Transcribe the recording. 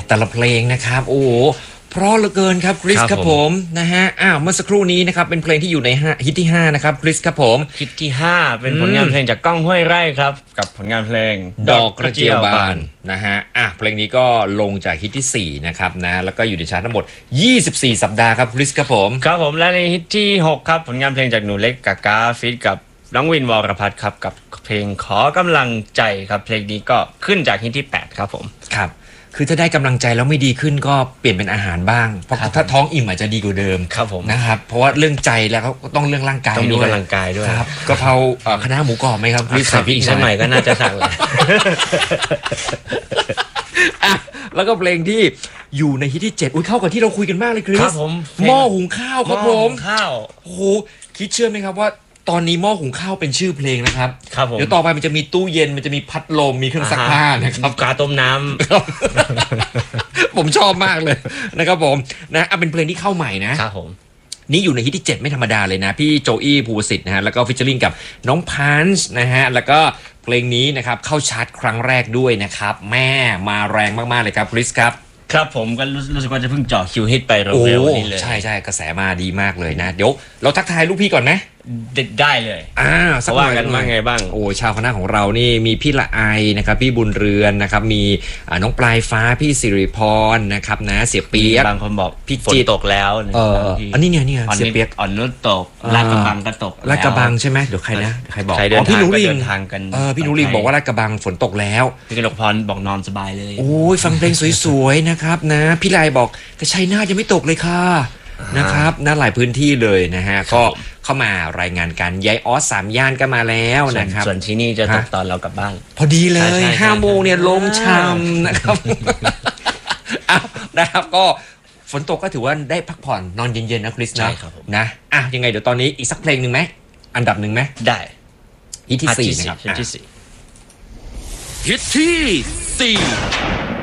แต่ละเพลงนะครับโอ้โหเพราะเหลือเกินครับคริสครับผมนะฮะเมื่อสักครู่นี้นะครับเป็นเพลงที่อยู่ในฮิตที่5นะครับคริสครับผมฮิตที่5เป็นผลงานเพลงจากก้องห้วยไร่ครับกับผลงานเพลงดอกกระเจียวบานนะฮะเพลงนี้ก็ลงจากฮิตที่4นะครับนะแล้วก็อยู่ในชาร์ตทั้งหมด24สัปดาห์ครับคริสครับผมและในฮิตที่6ครับผลงานเพลงจากหนูเล็กกากาฟีทกับน้องวินวรพัฒน์ครับกับเพลงขอกำลังใจครับเพลงนี้ก็ขึ้นจากฮิตที่8ครับผมครับคือถ้าได้กำลังใจแล้วไม่ดีขึ้นก็เปลี่ยนเป็นอาหารบ้างเพราะถ้าท้องอิ่มอาจจะดีกว่าเดิมครับผมนะครับเพราะว่าเรื่องใจแล้วก็ต้องเรื่องร่างกายต้องมีด้วยกำลังกายด้วยครับกะเพราคณะหมูกรอบไหมครับใส่พริกใหม่ก็น่าจะสั่งเลยแล้วก็เพลงที่อยู่ในฮิตที่7อุ้ยเข้ากับที่เราคุยกันมากเลยคริสครับผมหม้อหุงข้าวครับผมข้าวโอ้โหคิดเชื่อไหมครับว่าตอนนี้หม้อหุงข้าวเป็นชื่อเพลงนะครับครับผมเดี๋ยวต่อไปมันจะมีตู้เย็นมันจะมีพัดลมมีเครื่องซักผ้านะครับกาต้มน้ำผมชอบมากเลยนะครับผมนะเป็นเพลงที่เข้าใหม่นะครับผมนี่อยู่ในฮิตที่7ไม่ธรรมดาเลยนะพี่โจอี้ภูวสิทธิ์นะฮะแล้วก็ฟิชเชอร์ลิงกับน้องพันช์นะฮะแล้วก็เพลงนี้นะครับเข้าชาร์ตครั้งแรกด้วยนะครับแม่มาแรงมากๆเลยครับคริสครับครับผมก็รู้สึกว่าจะเพิ่งเจาะคิวฮิตไปเร็วๆนี้เลยใช่กระแสมาดีมากเลยนะเดี๋ยวเราทักทายลูกพี่ก่อนนะได้เลยสักว่ากันว่าไงบ้างโอ้ชาวคณะของเรานี่มีพี่ละไอนะครับพี่บุญเรือนนะครับมีน้องปลายฟ้าพี่สิริพรนะครับนะเสียเปียกบางคนบอกพี่ฝนตกแล้วอันนี้เนี่ยเสียเปียกอ่อนนุชตกลาดกระบังก็ตกลาดกระบังใช่ไหมเดี๋ยวใครนะใครบอกพี่หนูลิงทางกันพี่หนูลิงบอกว่าลาดกระบังฝนตกแล้วพี่กนกพรบอกนอนสบายเลยโอ้ยฟังเพลงสวยๆนะครับนะพี่ไลบอกแต่ชัยนาทยังไม่ตกเลยค่ะนะครับน่าหลายพื้นที่เลยนะฮะก็เข้ามารายงานกันยายออส3ย่านก็มาแล้วนะครับส่วนที่นี่จะตกตอนเรากลับบ้านพอดีเลย5 โมงเนี่ยลมช่ำนะครับนะครับก็ฝนตกก็ถือว่าได้พักผ่อนนอนเย็นๆนะคริสนะยังไงเดี๋ยวตอนนี้อีกสักเพลงหนึ่งไหมอันดับหนึ่งไหมได้ฮิตที่4นะครับฮิตที่ 4